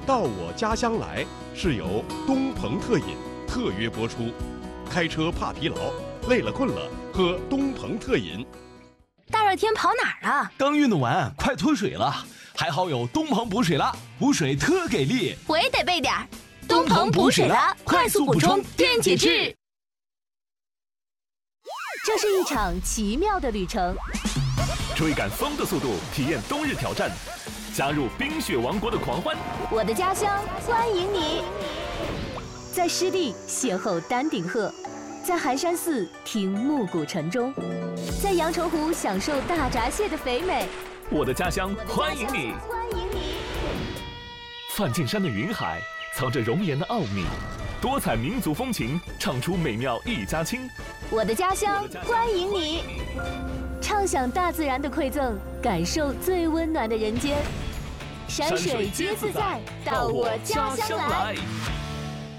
到我家乡来是由东鹏特饮特约播出。开车怕疲劳，累了困了，喝东鹏特饮。 大热天跑哪儿了？ 刚运动完，快脱水了。还好有东鹏补水了，补水特给力。 我也得备点儿。东鹏补水了，快速补充电解质。 这是一场奇妙的旅程， 追赶风的速度，体验冬日挑战，加入冰雪王国的狂欢。 我的家乡欢迎你，在湿地邂逅丹顶鹤，在寒山寺听暮鼓晨钟，在阳澄湖享受大闸蟹的肥美。 我的家乡欢迎你， 欢迎你。 梵净山的云海藏着容颜的奥秘，多彩民族风情唱出美妙一家亲。 我的家乡欢迎你，畅享大自然的馈赠，感受最温暖的人间。山水皆自在，到我家乡来。